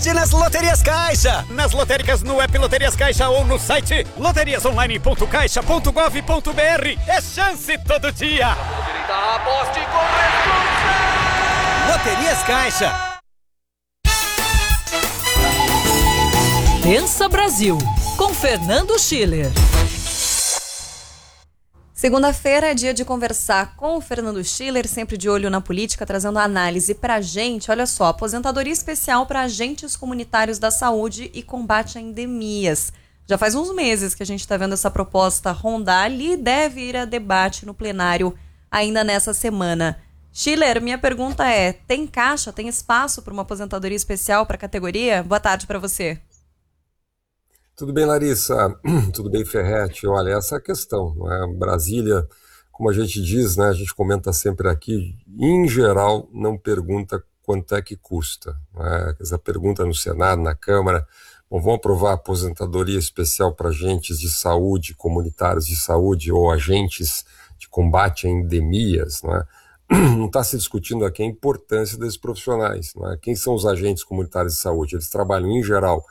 Nas Loterias Caixa, nas lotéricas no app Loterias Caixa ou no site loteriasonline.caixa.gov.br. É chance todo dia. Aposte com Loterias Caixa. Pensa Brasil, com Fernando Schiller. Segunda-feira é dia de conversar com o Fernando Schiller, sempre de olho na política, trazendo análise pra gente. Olha só, aposentadoria especial para agentes comunitários da saúde e combate a endemias. Já faz uns meses que a gente está vendo essa proposta rondar e deve ir a debate no plenário ainda nessa semana. Schiller, minha pergunta é, tem caixa, tem espaço para uma aposentadoria especial para a categoria? Boa tarde para você. Tudo bem, Larissa? Tudo bem, Ferretti? Olha, essa é a questão, não é? Brasília, como a gente diz, né, a gente comenta sempre aqui, em geral, não pergunta quanto é que custa. Não é? Essa pergunta no Senado, na Câmara, bom, vão aprovar aposentadoria especial para agentes de saúde, comunitários de saúde ou agentes de combate a endemias, não é? Não está se discutindo aqui a importância desses profissionais. Não é? Quem são os agentes comunitários de saúde? Eles trabalham, em geral,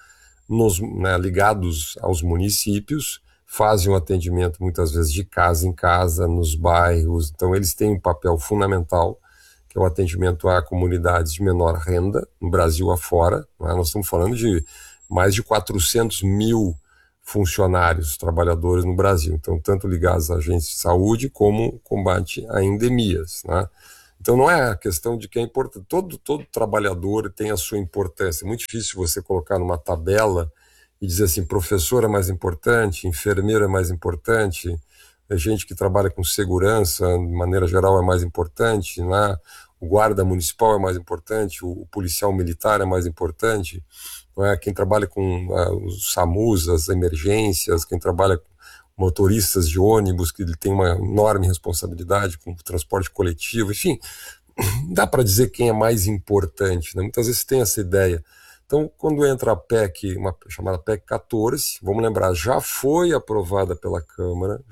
ligados aos municípios, fazem um atendimento muitas vezes de casa em casa, nos bairros, então eles têm um papel fundamental, que é o atendimento a comunidades de menor renda, no Brasil afora, não é? Nós estamos falando de mais de 400 mil funcionários, trabalhadores no Brasil, então tanto ligados a agentes de saúde como combate a endemias, né? Então não é a questão de que é importante, todo trabalhador tem a sua importância, é muito difícil você colocar numa tabela e dizer assim, professor é mais importante, enfermeiro é mais importante, gente que trabalha com segurança, de maneira geral, é mais importante, né? O guarda municipal é mais importante, o policial militar é mais importante, não é? Quem trabalha com os SAMUs, as emergências, quem trabalha com motoristas de ônibus, que ele tem uma enorme responsabilidade com o transporte coletivo, enfim, dá para dizer quem é mais importante, né? Muitas vezes tem essa ideia. Então, quando entra a PEC, uma chamada PEC 14, vamos lembrar, já foi aprovada pela Câmara,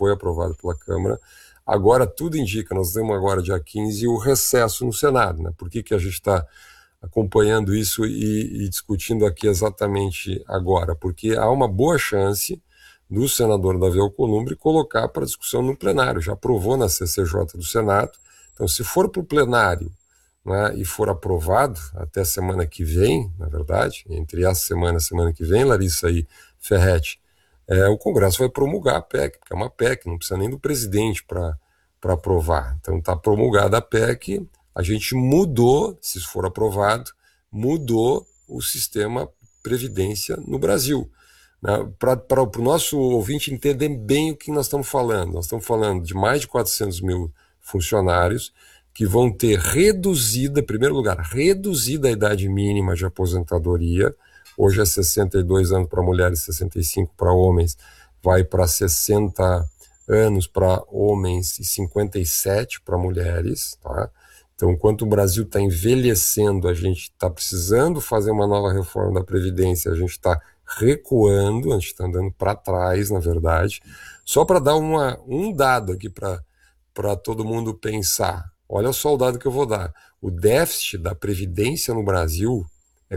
agora tudo indica, nós temos agora dia 15 o recesso no Senado, né? Por que a gente está acompanhando isso e discutindo aqui exatamente agora? Porque há uma boa chance do senador Davi Alcolumbre colocar para discussão no plenário, já aprovou na CCJ do Senado, então se for para o plenário, né, e for aprovado até semana que vem, na verdade, entre essa semana e a semana que vem, Larissa e Ferretti, o Congresso vai promulgar a PEC, porque é uma PEC, não precisa nem do presidente para aprovar, então está promulgada a PEC, a gente mudou, se isso for aprovado, mudou o sistema Previdência no Brasil. Para o nosso ouvinte entender bem o que nós estamos falando de mais de 400 mil funcionários que vão ter reduzida, em primeiro lugar, reduzida a idade mínima de aposentadoria, hoje é 62 anos para mulheres, 65 para homens, vai para 60 anos para homens e 57 para mulheres, tá? Então, enquanto o Brasil está envelhecendo, a gente está precisando fazer uma nova reforma da Previdência, a gente está recuando, a gente está andando para trás, na verdade. Só para dar um dado aqui para todo mundo pensar. Olha só o dado que eu vou dar. O déficit da Previdência no Brasil é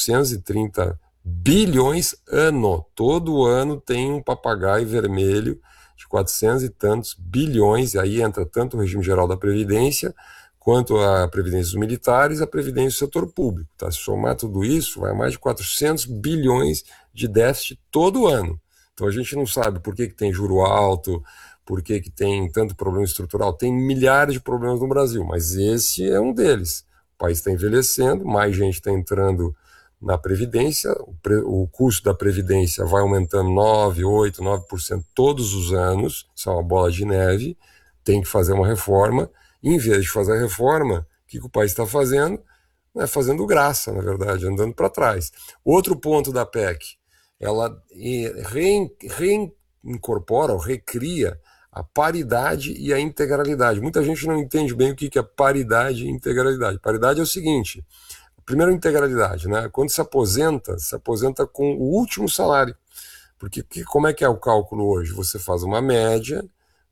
430 bilhões ano. Todo ano tem um papagaio vermelho de 400 e tantos bilhões, e aí entra tanto o regime geral da Previdência, quanto a Previdência dos militares, a Previdência do setor público. Tá? Se somar tudo isso, vai mais de 400 bilhões de déficit todo ano. Então a gente não sabe por que tem juro alto, por que tem tanto problema estrutural. Tem milhares de problemas no Brasil, mas esse é um deles. O país está envelhecendo, mais gente está entrando na Previdência, o custo da Previdência vai aumentando 9, 8, 9% todos os anos, isso é uma bola de neve, tem que fazer uma reforma. Em vez de fazer a reforma, o que o país está fazendo? É fazendo graça, na verdade, andando para trás. Outro ponto da PEC, ela reincorpora ou recria a paridade e a integralidade. Muita gente não entende bem o que é paridade e integralidade. Paridade é o seguinte, primeiro integralidade, né? Quando se aposenta com o último salário. Porque como é que é o cálculo hoje? Você faz uma média,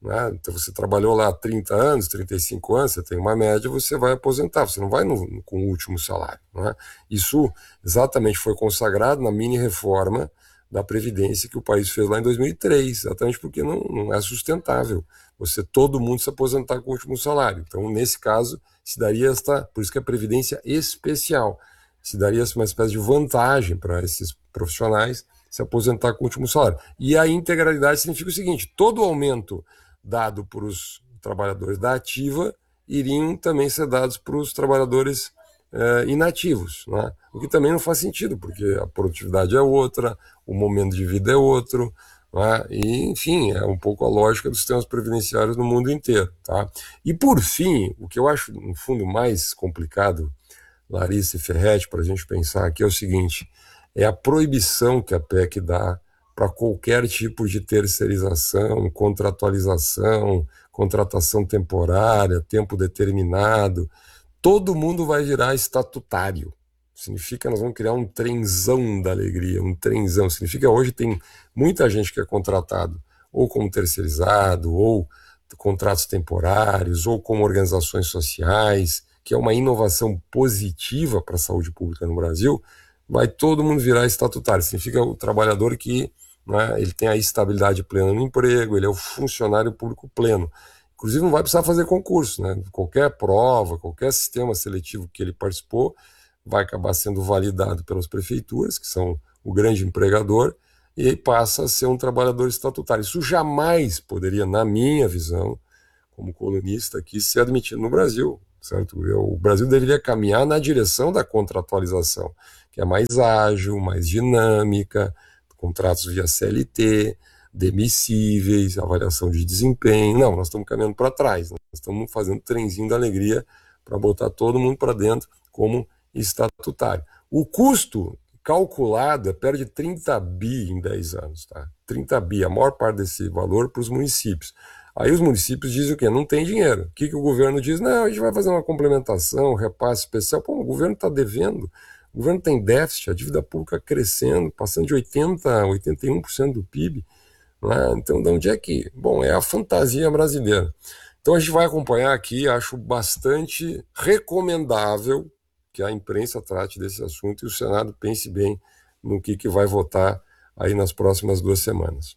né? Então você trabalhou lá 30 anos, 35 anos, você tem uma média, você vai aposentar, você não vai com o último salário, né? Isso exatamente foi consagrado na mini-reforma da Previdência que o país fez lá em 2003, exatamente porque não é sustentável todo mundo se aposentar com o último salário. Então, nesse caso, se daria por isso que é Previdência Especial, se daria uma espécie de vantagem para esses profissionais se aposentar com o último salário. E a integralidade significa o seguinte: todo aumento dado para os trabalhadores da ativa iriam também ser dados para os trabalhadores inativos, né? O que também não faz sentido, porque a produtividade é outra, o momento de vida é outro, né? E, enfim, é um pouco a lógica dos sistemas previdenciários no mundo inteiro, tá? E, por fim, o que eu acho, no fundo, mais complicado, Larissa e Ferretti, para a gente pensar aqui é o seguinte: é a proibição que a PEC dá para qualquer tipo de terceirização, contratualização, contratação temporária, tempo determinado. Todo mundo vai virar estatutário. Significa que nós vamos criar um trenzão da alegria, um trenzão. Significa que hoje tem muita gente que é contratado ou como terceirizado, ou contratos temporários, ou como organizações sociais, que é uma inovação positiva para a saúde pública no Brasil. Vai todo mundo virar estatutário. Significa o trabalhador que, né, ele tem a estabilidade plena no emprego, ele é o funcionário público pleno. Inclusive não vai precisar fazer concurso, né? Qualquer prova, qualquer sistema seletivo que ele participou vai acabar sendo validado pelas prefeituras, que são o grande empregador, e aí passa a ser um trabalhador estatutário. Isso jamais poderia, na minha visão, como colunista aqui, ser admitido no Brasil, certo? O Brasil deveria caminhar na direção da contratualização, que é mais ágil, mais dinâmica, contratos via CLT, demissíveis, avaliação de desempenho. Não, nós estamos caminhando para trás, nós estamos fazendo trenzinho da alegria para botar todo mundo para dentro como estatutário. O custo calculado é perto de 30 bi em 10 anos, tá? 30 bi, a maior parte desse valor para os municípios. Aí os municípios dizem o quê? Não tem dinheiro. O que o governo diz? Não, a gente vai fazer uma complementação, repasse especial. Pô, o governo está devendo, o governo tem déficit, a dívida pública crescendo, passando de 80% a 81% do PIB. Né? Então, de onde é que? Bom, é a fantasia brasileira. Então, a gente vai acompanhar aqui, acho bastante recomendável que a imprensa trate desse assunto e o Senado pense bem no que vai votar aí nas próximas 2 semanas.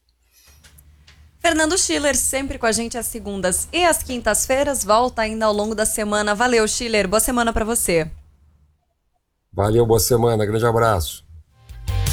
Fernando Schiller, sempre com a gente às segundas e às quintas-feiras, volta ainda ao longo da semana. Valeu, Schiller, boa semana para você. Valeu, boa semana, grande abraço.